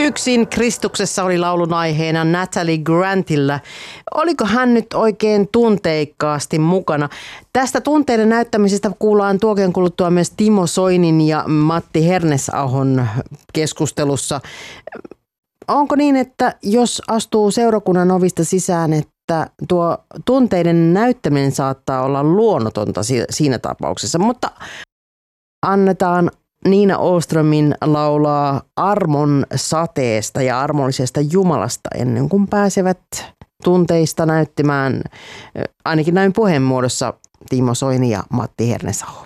Yksin Kristuksessa oli laulun aiheena Natalie Grantilla. Oliko hän nyt oikein tunteikkaasti mukana? Tästä tunteiden näyttämisestä kuullaan tuokion kuluttua myös Timo Soinin ja Matti Hernesahon keskustelussa. Onko niin, että jos astuu seurakunnan ovista sisään, että tuo tunteiden näyttäminen saattaa olla luonnotonta siinä tapauksessa, mutta annetaan Nina Åströmin laulaa armon sateesta ja armollisesta Jumalasta ennen kuin pääsevät tunteista näyttämään, ainakin näin puheen muodossa, Timo Soini ja Matti Hernesaho.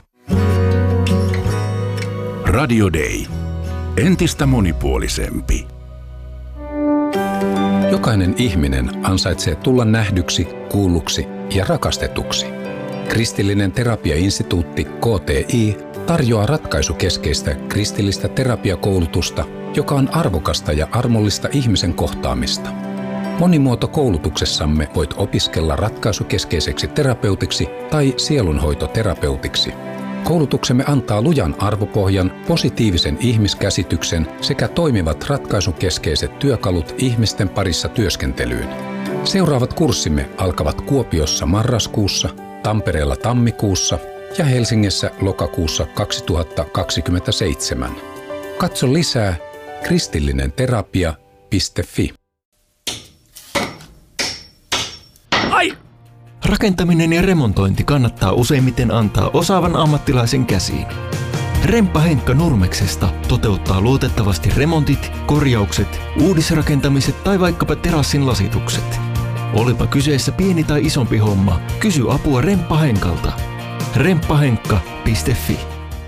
Radio Day. Entistä monipuolisempi. Jokainen ihminen ansaitsee tulla nähdyksi, kuulluksi ja rakastetuksi. Kristillinen terapiainstituutti KTI tarjoaa ratkaisukeskeistä kristillistä terapiakoulutusta, joka on arvokasta ja armollista ihmisen kohtaamista. Monimuotokoulutuksessamme voit opiskella ratkaisukeskeiseksi terapeutiksi tai sielunhoitoterapeutiksi. Koulutuksemme antaa lujan arvopohjan, positiivisen ihmiskäsityksen sekä toimivat ratkaisukeskeiset työkalut ihmisten parissa työskentelyyn. Seuraavat kurssimme alkavat Kuopiossa marraskuussa, Tampereella tammikuussa ja Helsingissä lokakuussa 2027. Katso lisää kristillinenterapia.fi. Ai! Rakentaminen ja remontointi kannattaa useimmiten antaa osaavan ammattilaisen käsiin. Remppa Henkka Nurmeksesta toteuttaa luotettavasti remontit, korjaukset, uudisrakentamiset tai vaikkapa terassin lasitukset. Olipa kyseessä pieni tai isompi homma, kysy apua Remppa Henkalta. remppahenkka.fi.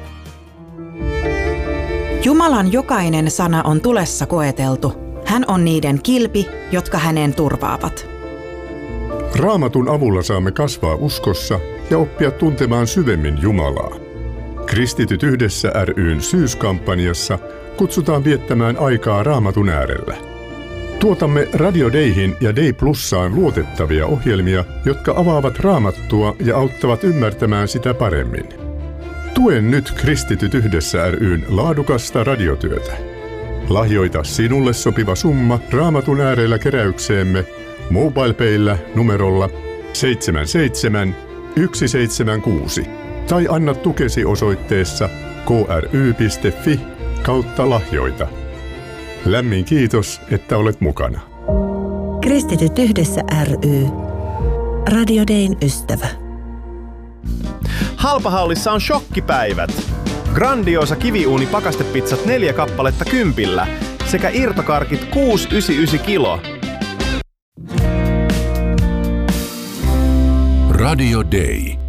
Jumalan jokainen sana on tulessa koeteltu. Hän on niiden kilpi, jotka häneen turvaavat. Raamatun avulla saamme kasvaa uskossa ja oppia tuntemaan syvemmin Jumalaa. Kristityt yhdessä ry:n syyskampanjassa kutsutaan viettämään aikaa Raamatun äärellä. Tuotamme Radio Dayhin ja Day Plussaan luotettavia ohjelmia, jotka avaavat Raamattua ja auttavat ymmärtämään sitä paremmin. Tuen nyt Kristityt yhdessä ry:n laadukasta radiotyötä. Lahjoita sinulle sopiva summa Raamatun äärellä keräykseemme MobilePayllä numerolla 77176 tai anna tukesi osoitteessa kry.fi/lahjoita. Lämmin kiitos, että olet mukana. Kristityt yhdessä ry. Radio Dayn ystävä. Halpahallissa on shokkipäivät. Grandiosa kiviuuni pakastepizzat 4 kappaletta 10 sekä irtokarkit 6,99 kilo. Radio Day.